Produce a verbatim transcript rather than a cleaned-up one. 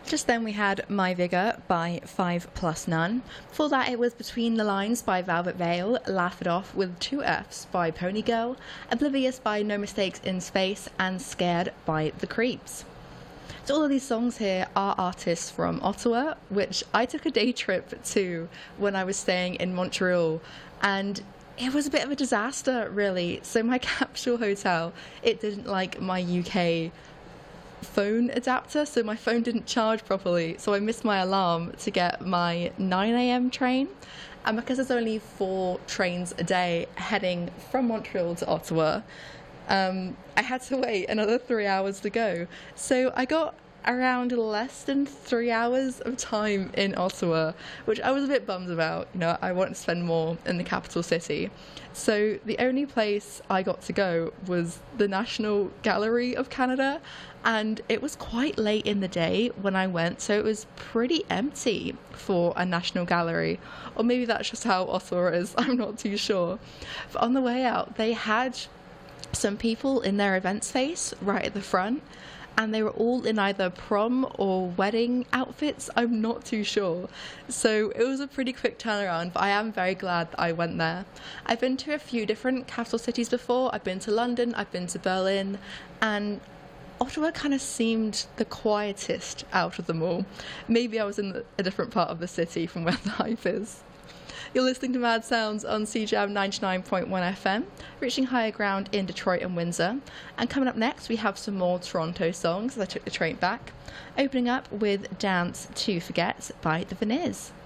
Just then we had My Vigour by Five Plus None. Before that it was Between the Lines by Velvet Veil, Laugh It Off with Two F's by Pony Girl, Oblivious by No Mistakes in Space, and Scared by The Creeps. So all of these songs here are artists from Ottawa, which I took a day trip to when I was staying in Montreal, and it was a bit of a disaster really. So my capsule hotel, it didn't like my U K phone adapter, so my phone didn't charge properly, so I missed my alarm to get my nine a.m. train, and because there's only four trains a day heading from Montreal to Ottawa, um, I had to wait another three hours to go. So I got around less than three hours of time in Ottawa, which I was a bit bummed about. You know, I want to spend more in the capital city. So the only place I got to go was the National Gallery of Canada, and it was quite late in the day when I went, so it was pretty empty for a National Gallery. Or maybe that's just how Ottawa is, I'm not too sure. But on the way out, they had some people in their event space right at the front, and they were all in either prom or wedding outfits, I'm not too sure. So it was a pretty quick turnaround, but I am very glad that I went there. I've been to a few different capital cities before. I've been to London, I've been to Berlin, and Ottawa kind of seemed the quietest out of them all. Maybe I was in a different part of the city from where the hype is. You're listening to Mad Sounds on C J A M ninety-nine point one F M, reaching higher ground in Detroit and Windsor. And coming up next, we have some more Toronto songs as I took the train back, opening up with Dance to Forget by The Veneers.